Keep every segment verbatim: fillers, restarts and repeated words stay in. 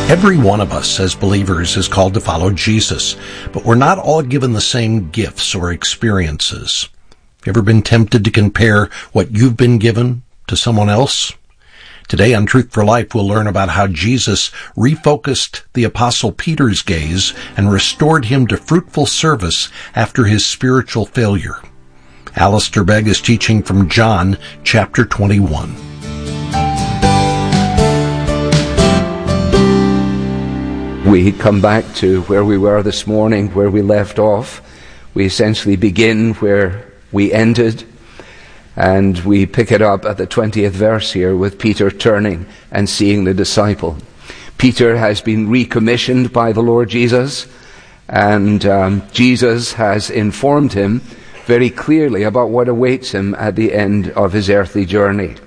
Every one of us as believers is called to follow Jesus, but we're not all given the same gifts or experiences. You ever been tempted to compare what you've been given to someone else? Today on Truth for Life, we'll learn about how Jesus refocused the Apostle Peter's gaze and restored him to fruitful service after his spiritual failure. Alistair Begg is teaching from John chapter twenty-one. We come back to where we were this morning, where we left off. We essentially begin where we ended, and we pick it up at the twentieth verse here with Peter turning and seeing the disciple. Peter has been recommissioned by the Lord Jesus, and um, Jesus has informed him very clearly about what awaits him at the end of his earthly journey.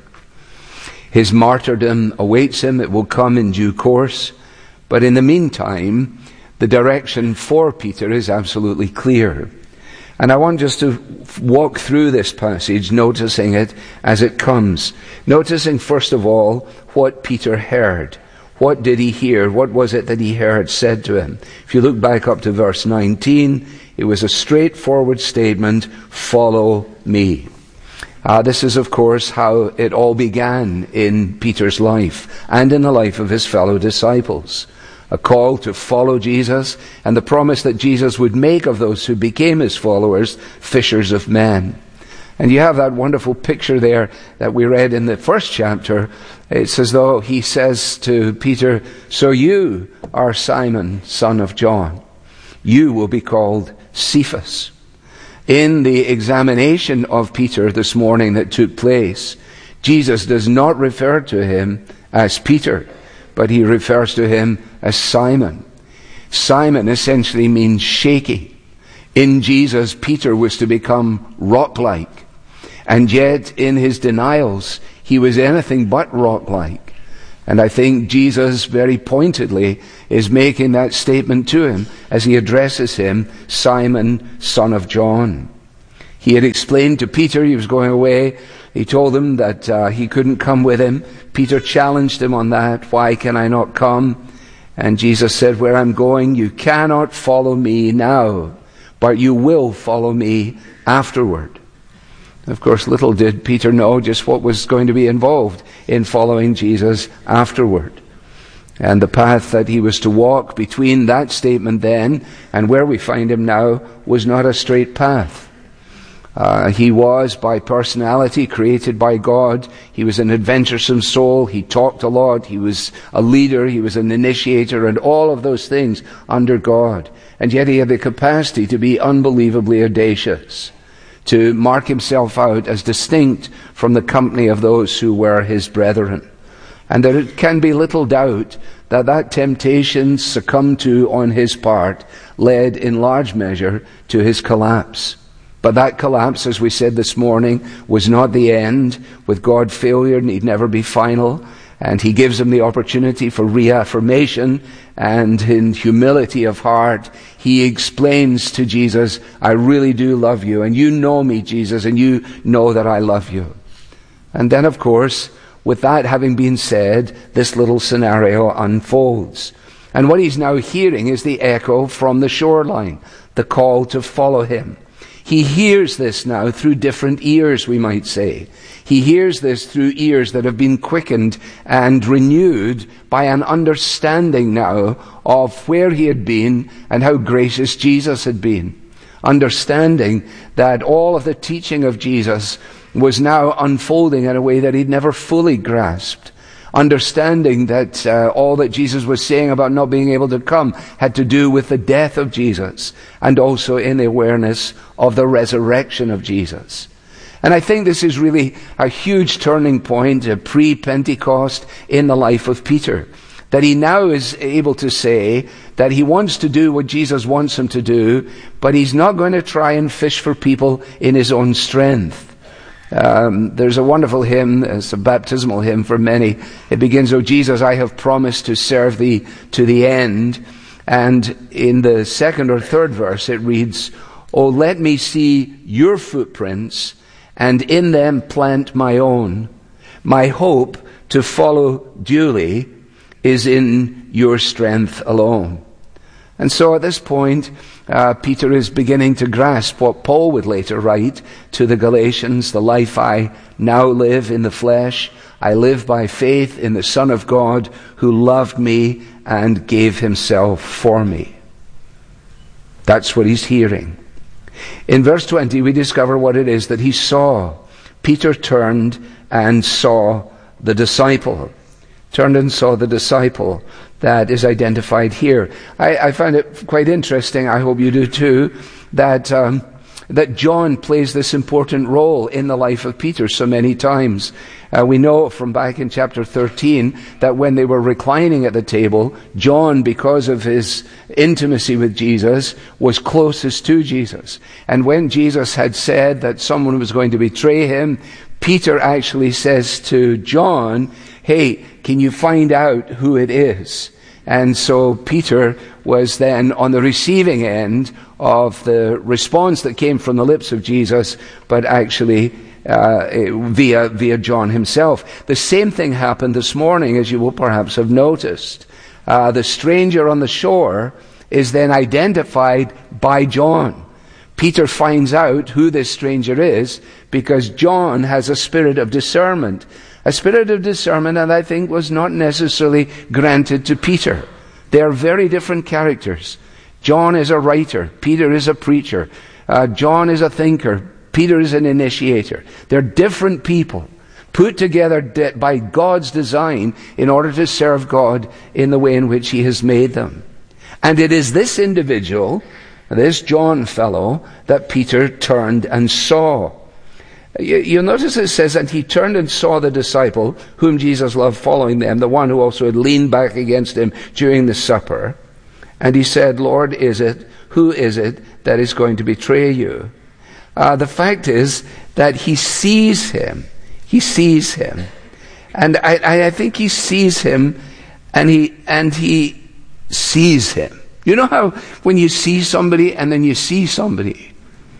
His martyrdom awaits him. It will come in due course. But in the meantime, the direction for Peter is absolutely clear. And I want just to walk through this passage, noticing it as it comes. Noticing, first of all, what Peter heard. What did he hear? What was it that he heard said to him? If you look back up to verse nineteen, it was a straightforward statement, "Follow me." Uh, this is, of course, how it all began in Peter's life and in the life of his fellow disciples. A call to follow Jesus, and the promise that Jesus would make of those who became his followers fishers of men. And you have that wonderful picture there that we read in the first chapter. It's as though he says to Peter, "So you are Simon, son of John. You will be called Cephas." In the examination of Peter this morning that took place, Jesus does not refer to him as Peter, but he refers to him as Simon. Simon essentially means shaky. In Jesus, Peter was to become rock-like. And yet, in his denials, he was anything but rock-like. And I think Jesus very pointedly is making that statement to him as he addresses him, Simon, son of John. He had explained to Peter he was going away. He told him that uh, he couldn't come with him. Peter challenged him on that. "Why can I not come?" And Jesus said, "Where I'm going, you cannot follow me now, but you will follow me afterward." Of course, little did Peter know just what was going to be involved in following Jesus afterward. And the path that he was to walk between that statement then and where we find him now was not a straight path. Uh, he was, by personality, created by God. He was an adventuresome soul. He talked a lot. He was a leader. He was an initiator, and all of those things under God. And yet he had the capacity to be unbelievably audacious, to mark himself out as distinct from the company of those who were his brethren. And there can be little doubt that that temptation succumbed to on his part led in large measure to his collapse. But that collapse, as we said this morning, was not the end. With God, failure need never be final. And he gives him the opportunity for reaffirmation. And in humility of heart, he explains to Jesus, "I really do love you. And you know me, Jesus, and you know that I love you." And then, of course, with that having been said, this little scenario unfolds. And what he's now hearing is the echo from the shoreline, the call to follow him. He hears this now through different ears, we might say. He hears this through ears that have been quickened and renewed by an understanding now of where he had been and how gracious Jesus had been. Understanding that all of the teaching of Jesus was now unfolding in a way that he'd never fully grasped. Understanding that uh, all that Jesus was saying about not being able to come had to do with the death of Jesus, and also in the awareness of the resurrection of Jesus. And I think this is really a huge turning point, a pre-Pentecost in the life of Peter. That he now is able to say that he wants to do what Jesus wants him to do, but he's not going to try and fish for people in his own strength. Um, there's a wonderful hymn, it's a baptismal hymn for many. It begins, "O Jesus, I have promised to serve thee to the end." And in the second or third verse it reads, "O let me see your footprints, and in them plant my own. My hope to follow duly is in your strength alone. And so at this point, uh, Peter is beginning to grasp what Paul would later write to the Galatians: the life I now live in the flesh, I live by faith in the Son of God who loved me and gave himself for me. That's what he's hearing. In verse twenty, we discover what it is that he saw. Peter turned and saw the disciple. Turned and saw the disciple that is identified here. I, I find it quite interesting, I hope you do too, that um, that John plays this important role in the life of Peter so many times. Uh, we know from back in chapter thirteen that when they were reclining at the table, John, because of his intimacy with Jesus, was closest to Jesus. And when Jesus had said that someone was going to betray him, Peter actually says to John, "Hey, can you find out who it is?" And so Peter was then on the receiving end of the response that came from the lips of Jesus, but actually uh, via via John himself. The same thing happened this morning, as you will perhaps have noticed. Uh, the stranger on the shore is then identified by John. Peter finds out who this stranger is because John has a spirit of discernment. A spirit of discernment that I think was not necessarily granted to Peter. They are very different characters. John is a writer. Peter is a preacher. Uh, John is a thinker. Peter is an initiator. They're different people put together de- by God's design in order to serve God in the way in which he has made them. And it is this individual, this John fellow, that Peter turned and saw. You'll notice it says, and he turned and saw the disciple whom Jesus loved following them, the one who also had leaned back against him during the supper. And he said, "Lord, is it, who is it that is going to betray you?" Uh, the fact is that he sees him. He sees him. And I, I think he sees him and he, and he sees him. You know how when you see somebody and then you see somebody?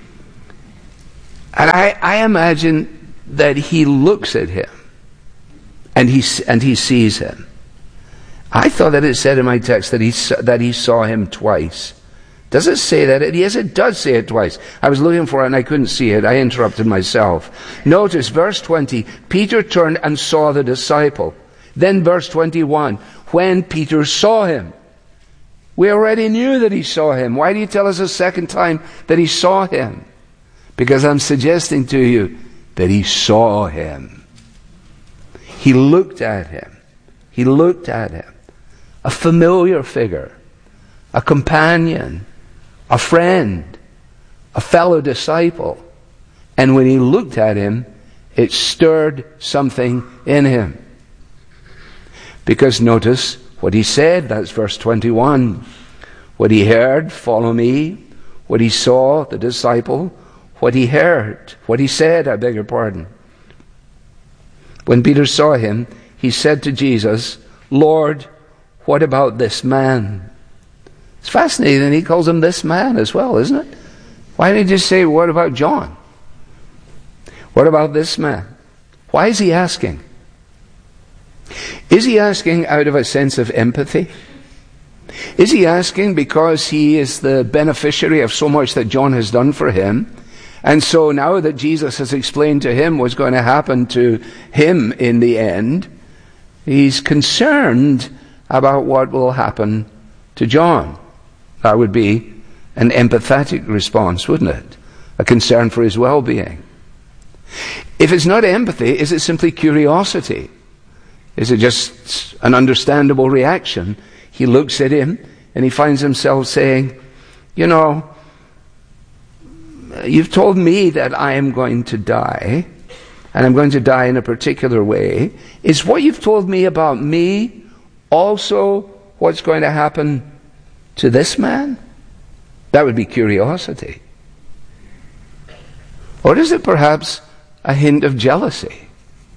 And I, I imagine that he looks at him and he, and he sees him. I thought that it said in my text that he, that he saw him twice. Does it say that? Yes, it does say it twice. I was looking for it and I couldn't see it. I interrupted myself. Notice verse twenty, Peter turned and saw the disciple. Then verse twenty-one, when Peter saw him. We already knew that he saw him. Why do you tell us a second time that he saw him? Because I'm suggesting to you that he saw him. He looked at him. He looked at him. A familiar figure. A companion. A friend. A fellow disciple. And when he looked at him, it stirred something in him. Because notice what he said, that's verse twenty-one. What he heard, follow me. What he saw, the disciple. What he heard, what he said, I beg your pardon. When Peter saw him, he said to Jesus, "Lord, what about this man?" It's fascinating, he calls him this man as well, isn't it? Why didn't he just say, "What about John?" What about this man? Why is he asking? Is he asking out of a sense of empathy? Is he asking because he is the beneficiary of so much that John has done for him? And so now that Jesus has explained to him what's going to happen to him in the end, he's concerned about what will happen to John. That would be an empathetic response, wouldn't it? A concern for his well-being. If it's not empathy, is it simply curiosity? Is it just an understandable reaction? He looks at him and he finds himself saying, "You know, you've told me that I am going to die, and I'm going to die in a particular way. Is what you've told me about me also what's going to happen to this man?" That would be curiosity. Or is it perhaps a hint of jealousy?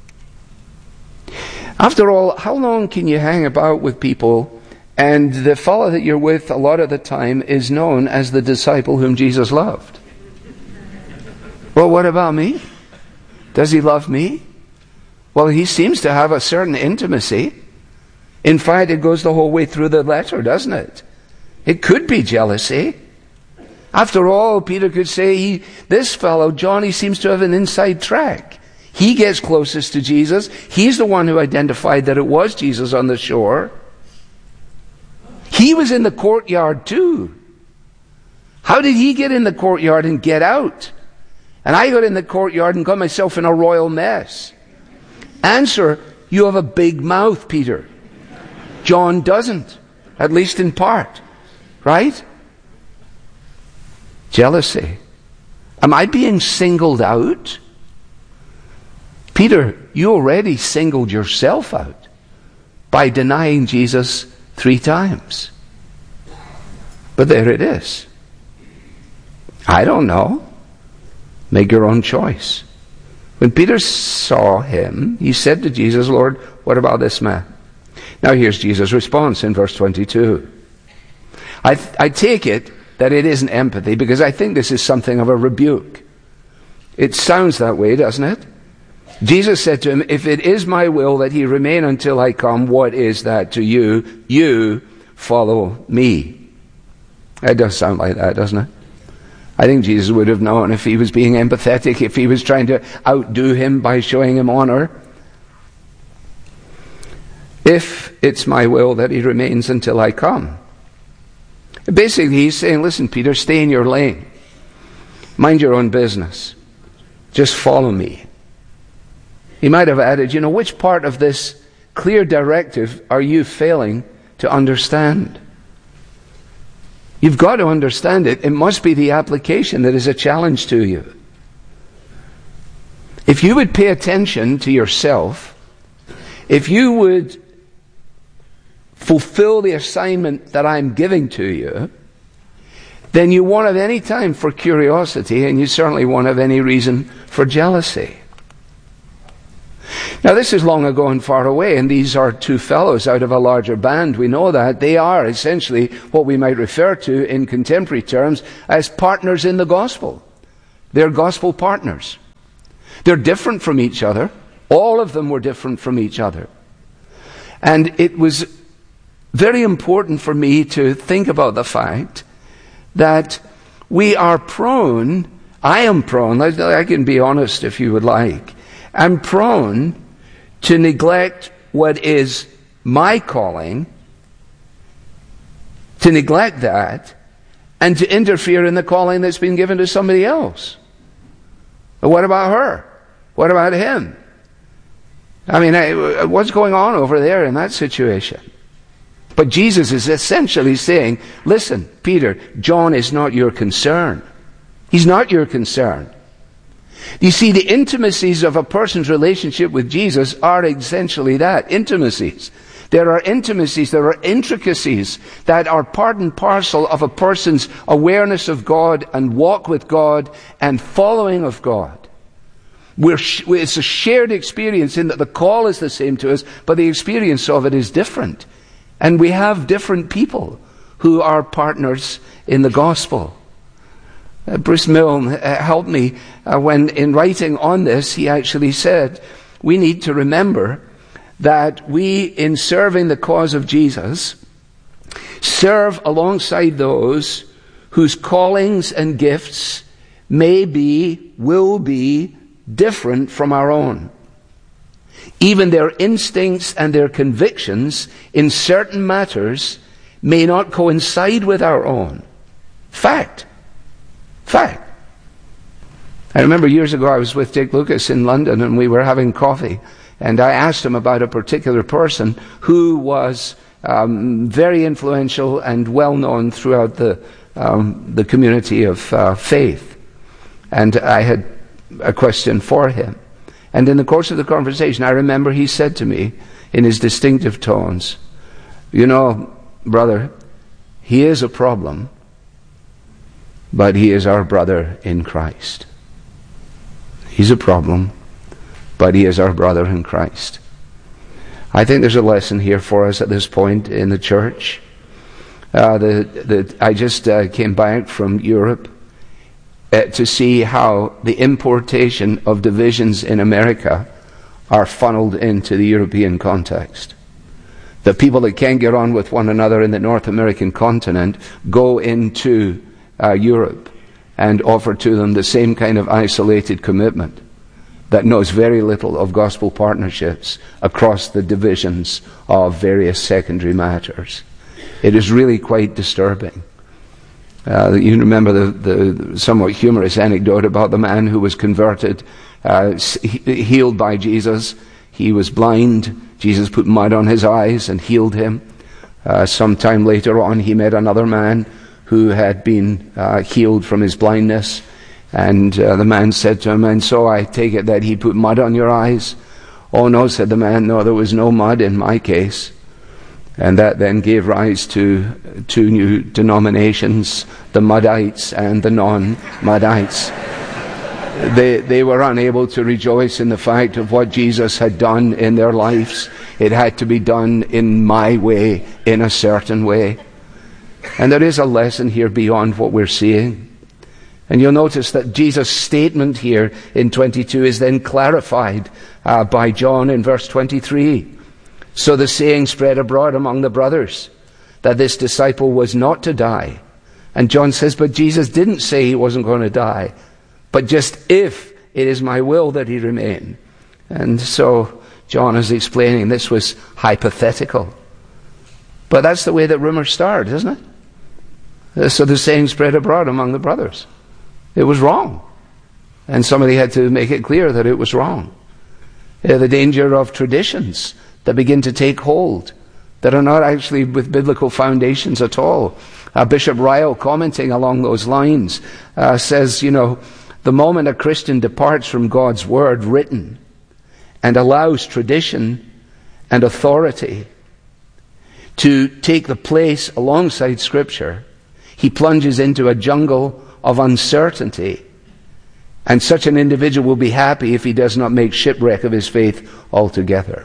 After all, how long can you hang about with people and the fellow that you're with a lot of the time is known as the disciple whom Jesus loved? Well, what about me? Does he love me? Well, he seems to have a certain intimacy. In fact, it goes the whole way through the letter, doesn't it? It could be jealousy. After all, Peter could say, he, this fellow, John, he seems to have an inside track. He gets closest to Jesus. He's the one who identified that it was Jesus on the shore. He was in the courtyard too. How did he get in the courtyard and get out? And I got in the courtyard and got myself in a royal mess. Answer, you have a big mouth, Peter. John doesn't, at least in part. Right? Jealousy. Am I being singled out? Peter, you already singled yourself out by denying Jesus three times. But there it is. I don't know. Make your own choice. When Peter saw him, he said to Jesus, Lord, what about this man? Now here's Jesus' response in verse twenty-two. I, th- I take it that it isn't empathy, because I think this is something of a rebuke. It sounds that way, doesn't it? Jesus said to him, if it is my will that he remain until I come, what is that to you? You follow me. It does sound like that, doesn't it? I think Jesus would have known if he was being empathetic, if he was trying to outdo him by showing him honor. If it's my will that he remains until I come. Basically, he's saying, listen, Peter, stay in your lane. Mind your own business. Just follow me. He might have added, you know, which part of this clear directive are you failing to understand? You've got to understand it. It must be the application that is a challenge to you. If you would pay attention to yourself, if you would fulfill the assignment that I'm giving to you, then you won't have any time for curiosity, and you certainly won't have any reason for jealousy. Now, this is long ago and far away, and these are two fellows out of a larger band. We know that. They are essentially what we might refer to in contemporary terms as partners in the gospel. They're gospel partners. They're different from each other. All of them were different from each other. And it was very important for me to think about the fact that we are prone, I am prone, I can be honest if you would like, I'm prone to neglect what is my calling, to neglect that, and to interfere in the calling that's been given to somebody else. But what about her? What about him? I mean, what's going on over there in that situation? But Jesus is essentially saying, listen, Peter, John is not your concern. He's not your concern. You see, the intimacies of a person's relationship with Jesus are essentially that, intimacies. There are intimacies, there are intricacies that are part and parcel of a person's awareness of God and walk with God and following of God. We're, it's a shared experience in that the call is the same to us, but the experience of it is different. And we have different people who are partners in the gospel. Uh, Bruce Milne uh, helped me uh, when in writing on this, he actually said, we need to remember that we, in serving the cause of Jesus, serve alongside those whose callings and gifts may be, will be, different from our own. Even their instincts and their convictions in certain matters may not coincide with our own. Fact. Fact. I remember years ago I was with Dick Lucas in London and we were having coffee, and I asked him about a particular person who was um, very influential and well known throughout the um, the community of uh, faith. And I had a question for him. And in the course of the conversation, I remember he said to me in his distinctive tones, you know, brother, he is a problem, but he is our brother in Christ. He's a problem, but he is our brother in Christ. I think there's a lesson here for us at this point in the church. Uh, the, the, I just uh, came back from Europe uh, to see how the importation of divisions in America are funneled into the European context. The people that can't get on with one another in the North American continent go into uh, Europe and offer to them the same kind of isolated commitment that knows very little of gospel partnerships across the divisions of various secondary matters. It is really quite disturbing. Uh, you remember the, the somewhat humorous anecdote about the man who was converted, uh, healed by Jesus. He was blind. Jesus put mud on his eyes and healed him. Uh, sometime later on, he met another man who had been uh, healed from his blindness. And uh, the man said to him, "And so I take it that he put mud on your eyes?" "Oh no," said the man, "no, there was no mud in my case." And that then gave rise to two new denominations, the Muddites and the non-Muddites. They, they were unable to rejoice in the fact of what Jesus had done in their lives. It had to be done in my way, in a certain way. And there is a lesson here beyond what we're seeing. And you'll notice that Jesus' statement here in twenty-two is then clarified uh, by John in verse twenty-three. "So the saying spread abroad among the brothers that this disciple was not to die." And John says, but Jesus didn't say he wasn't going to die, but just if it is my will that he remain. And so John is explaining this was hypothetical. But that's the way that rumors start, isn't it? So the saying spread abroad among the brothers. It was wrong. And somebody had to make it clear that it was wrong. Uh, the danger of traditions that begin to take hold, that are not actually with biblical foundations at all. Uh, Bishop Ryle, commenting along those lines, uh, says, you know, the moment a Christian departs from God's word written and allows tradition and authority to take the place alongside Scripture, he plunges into a jungle of uncertainty. And such an individual will be happy if he does not make shipwreck of his faith altogether.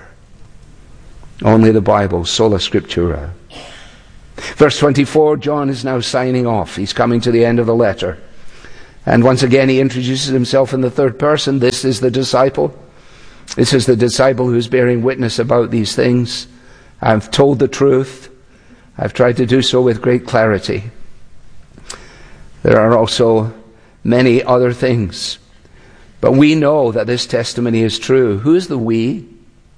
Only the Bible, sola scriptura. Verse twenty-four, John is now signing off. He's coming to the end of the letter. And once again he introduces himself in the third person. This is the disciple. This is the disciple who's bearing witness about these things. I've told the truth. I've tried to do so with great clarity. There are also many other things. But we know that this testimony is true. Who is the we?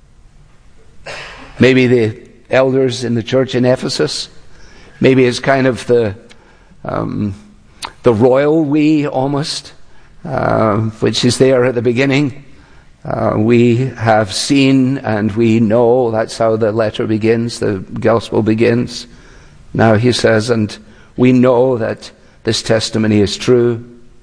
Maybe the elders in the church in Ephesus. Maybe it's kind of the um, the royal we almost, uh, which is there at the beginning. Uh, we have seen and we know. That's how the letter begins, the gospel begins. Now he says, and we know that this testimony is true.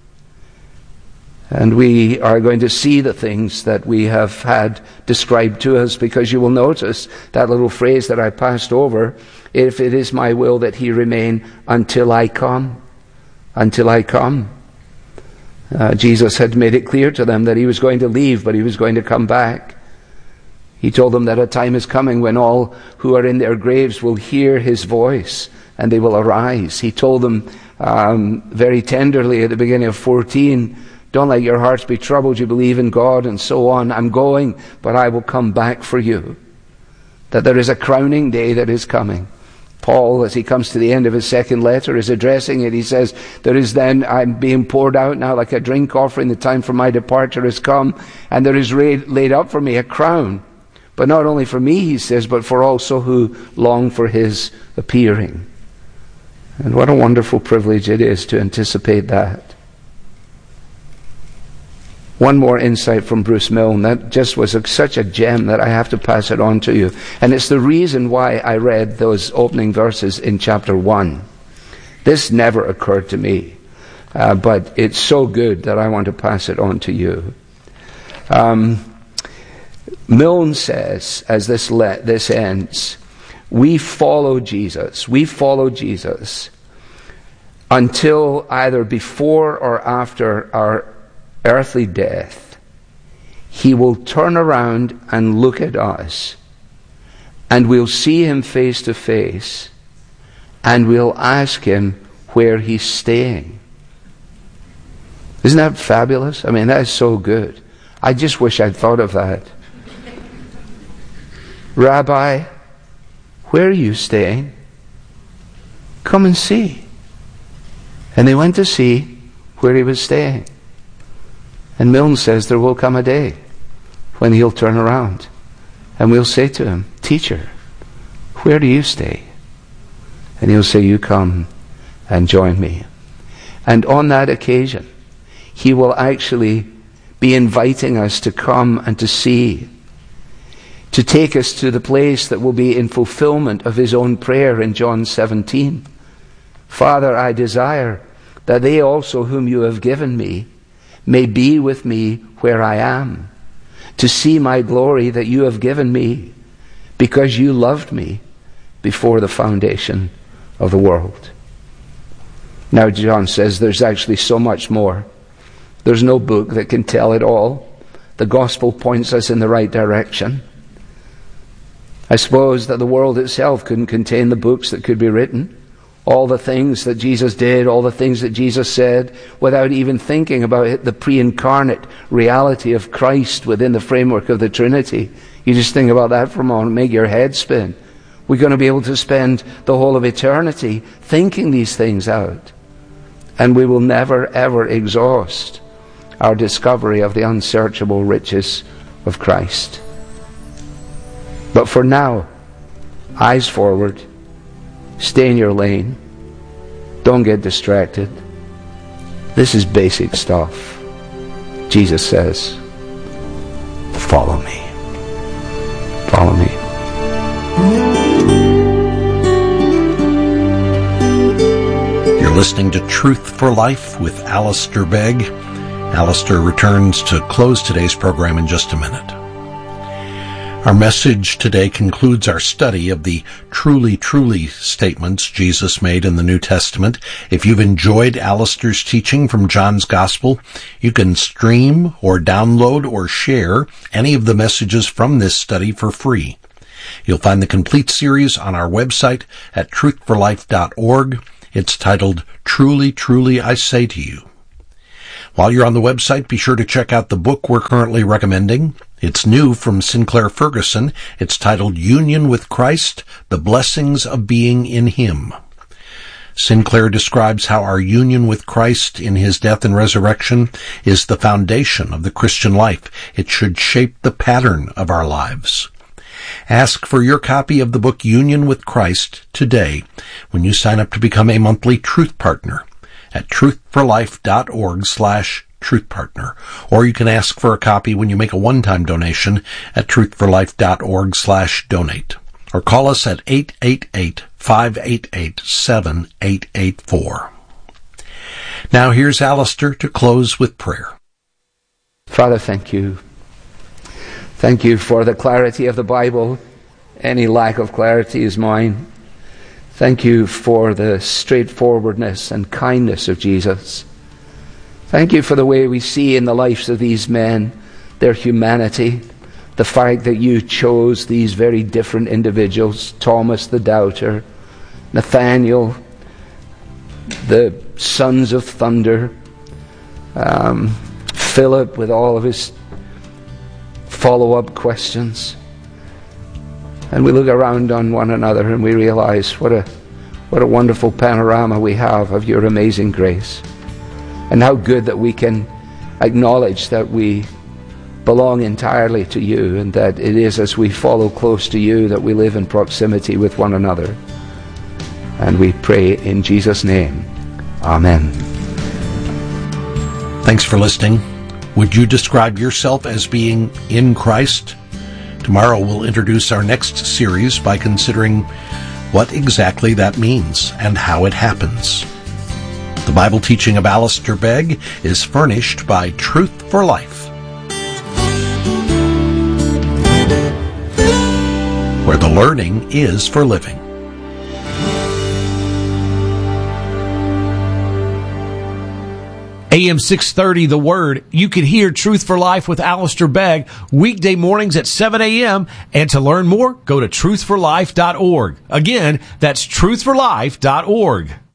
And we are going to see the things that we have had described to us, because you will notice that little phrase that I passed over, if it is my will that he remain until I come. Until I come. Uh, Jesus had made it clear to them that he was going to leave, but he was going to come back. He told them that a time is coming when all who are in their graves will hear his voice and they will arise. He told them um, very tenderly at the beginning of fourteen, don't let your hearts be troubled. You believe in God and so on. I'm going, but I will come back for you. That there is a crowning day that is coming. Paul, as he comes to the end of his second letter, is addressing it. He says, there is then, I'm being poured out now like a drink offering. The time for my departure has come. And there is laid up for me a crown. But not only for me, he says, but for also who long for his appearing. And what a wonderful privilege it is to anticipate that. One more insight from Bruce Milne that just was a, such a gem that I have to pass it on to you. And it's the reason why I read those opening verses in chapter one. This never occurred to me, uh, but it's so good that I want to pass it on to you. Um, Milne says, as this le- this ends, we follow Jesus. We follow Jesus until either before or after our earthly death, he will turn around and look at us, and we'll see him face to face, and we'll ask him where he's staying. Isn't that fabulous? I mean, that is so good. I just wish I'd thought of that. Rabbi, where are you staying? Come and see. And they went to see where he was staying. And Milne says there will come a day when he'll turn around and we'll say to him, Teacher, where do you stay? And he'll say, you come and join me. And on that occasion, he will actually be inviting us to come and to see, to take us to the place that will be in fulfillment of his own prayer in John seventeen. Father, I desire that they also whom you have given me may be with me where I am, to see my glory that you have given me, because you loved me before the foundation of the world. Now John says there's actually so much more. There's no book that can tell it all. The gospel points us in the right direction. I suppose that the world itself couldn't contain the books that could be written. All the things that Jesus did, all the things that Jesus said, without even thinking about it, the pre-incarnate reality of Christ within the framework of the Trinity. You just think about that for a moment, make your head spin. We're going to be able to spend the whole of eternity thinking these things out. And we will never, ever exhaust our discovery of the unsearchable riches of Christ. But for now, eyes forward. Stay in your lane. Don't get distracted. This is basic stuff. Jesus says, follow me. Follow me. You're listening to Truth for Life with Alistair Begg. Alistair returns to close today's program in just a minute. Our message today concludes our study of the truly, truly statements Jesus made in the New Testament. If you've enjoyed Alistair's teaching from John's Gospel, you can stream or download or share any of the messages from this study for free. You'll find the complete series on our website at truth for life dot org. It's titled, Truly, Truly, I Say to You. While you're on the website, be sure to check out the book we're currently recommending. It's new from Sinclair Ferguson. It's titled Union with Christ, The Blessings of Being in Him. Sinclair describes how our union with Christ in his death and resurrection is the foundation of the Christian life. It should shape the pattern of our lives. Ask for your copy of the book Union with Christ today when you sign up to become a monthly Truth Partner at truth for life dot org slash truth partner. Or you can ask for a copy when you make a one-time donation at truth for life dot org slash donate. Or call us at eight eight eight, five eight eight, seven eight eight four. Now here's Alistair to close with prayer. Father, thank you. Thank you for the clarity of the Bible. Any lack of clarity is mine. Thank you for the straightforwardness and kindness of Jesus. Thank you for the way we see in the lives of these men their humanity, the fact that you chose these very different individuals, Thomas the doubter, Nathaniel, the sons of thunder, um, Philip with all of his follow-up questions. And we look around on one another and we realize what a what a wonderful panorama we have of your amazing grace. And how good that we can acknowledge that we belong entirely to you, and that it is as we follow close to you that we live in proximity with one another. And we pray in Jesus' name. Amen. Thanks for listening. Would you describe yourself as being in Christ? Tomorrow we'll introduce our next series by considering what exactly that means and how it happens. The Bible teaching of Alistair Begg is furnished by Truth for Life, where the learning is for living. A M six thirty, The Word. You can hear Truth for Life with Alistair Begg weekday mornings at seven a.m. And to learn more, go to truth for life dot org. Again, that's truth for life dot org.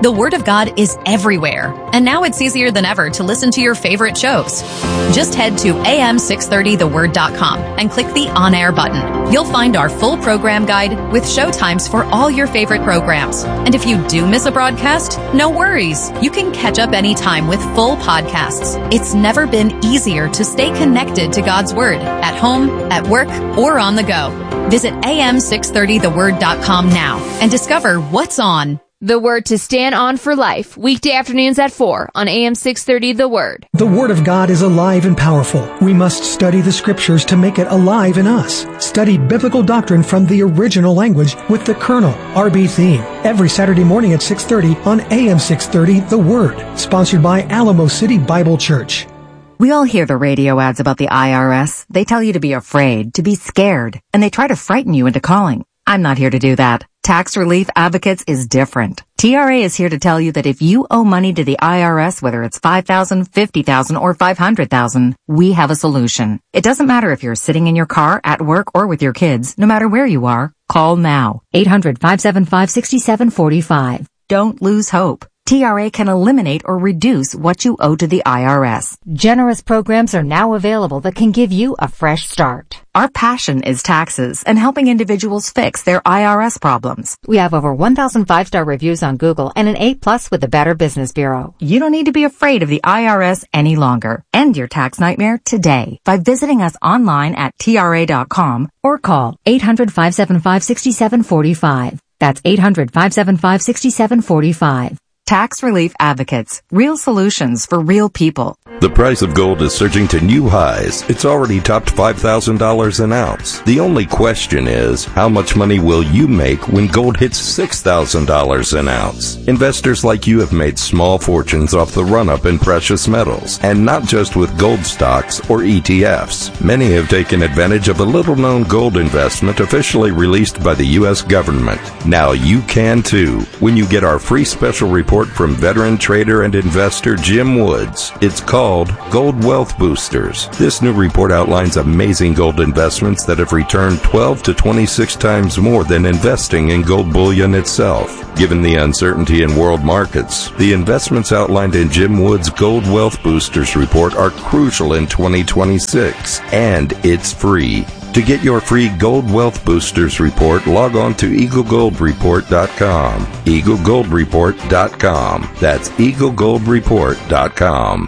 The Word of God is everywhere, and now it's easier than ever to listen to your favorite shows. Just head to A M six thirty the word dot com and click the On Air button. You'll find our full program guide with show times for all your favorite programs. And if you do miss a broadcast, no worries. You can catch up anytime with full podcasts. It's never been easier to stay connected to God's Word at home, at work, or on the go. Visit A M six thirty the word dot com now and discover what's on. The Word to stand on for life, weekday afternoons at four on A M six thirty The Word. The Word of God is alive and powerful. We must study the Scriptures to make it alive in us. Study biblical doctrine from the original language with the Kernel, R B Theme, every Saturday morning at six thirty on A M six thirty The Word. Sponsored by Alamo City Bible Church. We all hear the radio ads about the I R S. They tell you to be afraid, to be scared, and they try to frighten you into calling. I'm not here to do that. Tax Relief Advocates is different. T R A is here to tell you that if you owe money to the I R S, whether it's five thousand dollars, fifty thousand dollars, or five hundred thousand dollars, we have a solution. It doesn't matter if you're sitting in your car, at work, or with your kids. No matter where you are, call now. eight hundred, five seven five, six seven four five. Don't lose hope. T R A can eliminate or reduce what you owe to the I R S. Generous programs are now available that can give you a fresh start. Our passion is taxes and helping individuals fix their I R S problems. We have over one thousand five-star reviews on Google and an A plus with the Better Business Bureau. You don't need to be afraid of the I R S any longer. End your tax nightmare today by visiting us online at T R A dot com or call eight hundred, five seven five, six seven four five. That's eight hundred, five seven five, six seven four five. Tax Relief Advocates. Real solutions for real people. The price of gold is surging to new highs. It's already topped five thousand dollars an ounce. The only question is, how much money will you make when gold hits six thousand dollars an ounce? Investors like you have made small fortunes off the run-up in precious metals, and not just with gold stocks or E T Fs. Many have taken advantage of a little-known gold investment officially released by the U S government. Now you can too, when you get our free special report from veteran trader and investor Jim Woods. It's called Gold Wealth Boosters. This new report outlines amazing gold investments that have returned twelve to twenty-six times more than investing in gold bullion itself. Given the uncertainty in world markets, the investments outlined in Jim Woods' Gold Wealth Boosters report are crucial in twenty twenty-six, and it's free. To get your free Gold Wealth Boosters report, log on to eagle gold report dot com. eagle gold report dot com. That's eagle gold report dot com.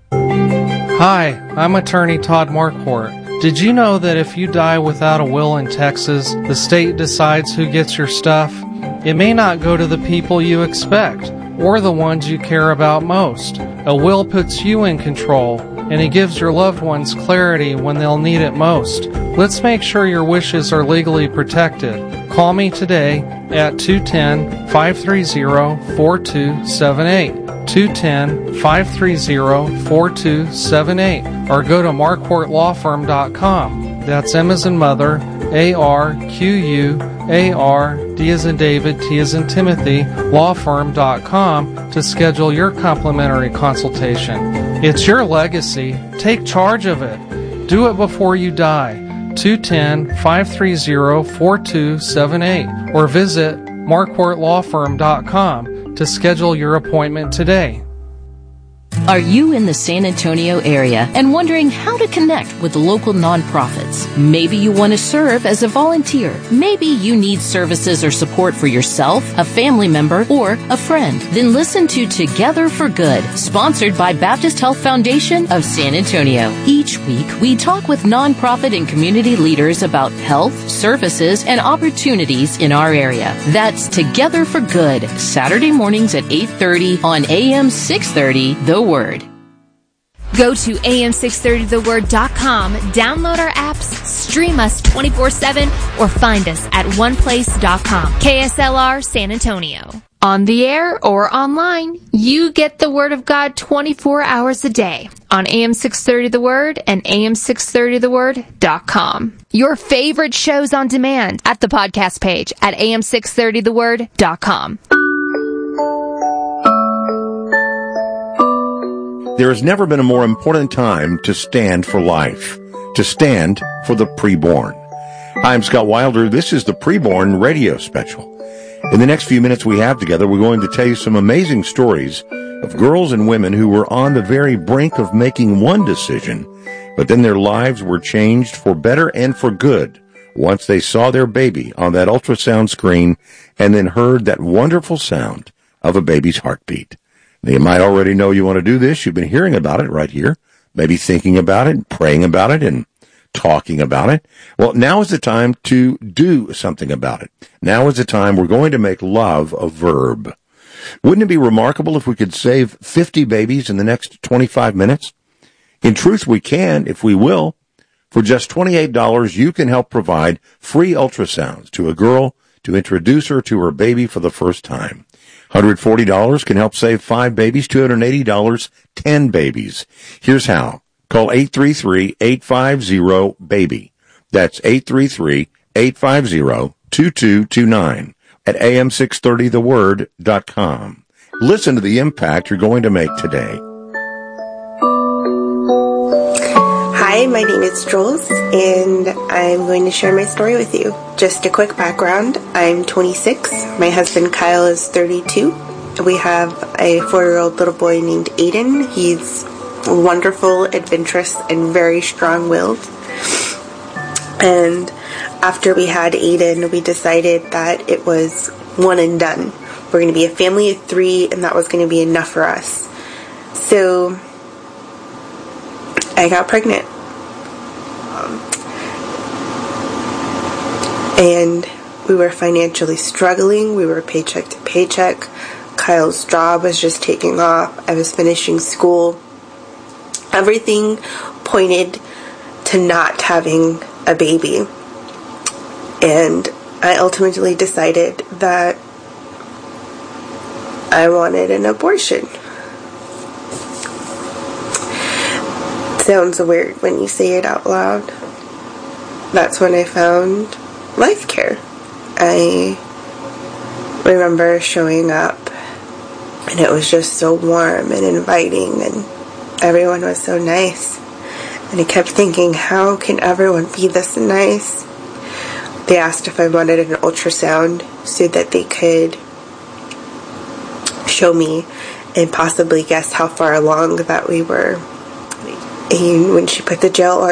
Hi, I'm attorney Todd Marquardt. Did you know that if you die without a will in Texas, the state decides who gets your stuff? It may not go to the people you expect, or the ones you care about most. A will puts you in control, and it gives your loved ones clarity when they'll need it most. Let's make sure your wishes are legally protected. Call me today at two one zero, five three zero, four two seven eight. two one zero, five three zero, four two seven eight, or go to marquardt law firm dot com. That's M as in mother, A R Q U A R, D as in David, T as in Timothy, law firm dot com to schedule your complimentary consultation. It's your legacy. Take charge of it. Do it before you die. two one zero, five three zero, four two seven eight, or visit marquardt law firm dot com to schedule your appointment today. Are you in the San Antonio area and wondering how to connect with local nonprofits? Maybe you want to serve as a volunteer. Maybe you need services or support for yourself, a family member, or a friend. Then listen to Together for Good, sponsored by Baptist Health Foundation of San Antonio. Each week, we talk with nonprofit and community leaders about health, services, and opportunities in our area. That's Together for Good, Saturday mornings at eight thirty on A M six thirty, The Word. Go to A M six thirty the word dot com, download our apps, stream us twenty-four seven, or find us at one place dot com. K S L R San Antonio. On the air or online, you get the Word of God twenty-four hours a day on A M six thirty The Word and A M six thirty the word dot com. Your favorite shows on demand at the podcast page at A M six thirty the word dot com. There has never been a more important time to stand for life, to stand for the preborn. Hi, I'm Scott Wilder. This is the Preborn Radio Special. In the next few minutes we have together, we're going to tell you some amazing stories of girls and women who were on the very brink of making one decision, but then their lives were changed for better and for good once they saw their baby on that ultrasound screen and then heard that wonderful sound of a baby's heartbeat. Now, you might already know you want to do this. You've been hearing about it right here, maybe thinking about it, praying about it, and talking about it. Well, now is the time to do something about it. Now is the time we're going to make love a verb. Wouldn't it be remarkable if we could save fifty babies in the next twenty-five minutes? In truth, we can, if we will. For just twenty-eight dollars, you can help provide free ultrasounds to a girl to introduce her to her baby for the first time. one hundred forty dollars can help save five babies, two hundred eighty dollars, ten babies. Here's how. Call eight three three, eight five zero, BABY. That's eight three three, eight five zero, two two two nine at A M six thirty the word dot com. Listen to the impact you're going to make today. Hi, my name is Jules, and I'm going to share my story with you. Just a quick background. I'm twenty-six. My husband Kyle is thirty-two. We have a four-year-old little boy named Aiden. He's wonderful, adventurous, and very strong-willed. And after we had Aiden, we decided that it was one and done. We're going to be a family of three, and that was going to be enough for us. So I got pregnant. Um, and we were financially struggling. We were paycheck to paycheck. Kyle's job was just taking off. I was finishing school. Everything pointed to not having a baby. And I ultimately decided that I wanted an abortion. Sounds weird when you say it out loud. That's when I found Life Care. I remember showing up, and it was just so warm and inviting, and everyone was so nice. And I kept thinking, how can everyone be this nice? They asked if I wanted an ultrasound so that they could show me and possibly guess how far along that we were. And when she put the gel on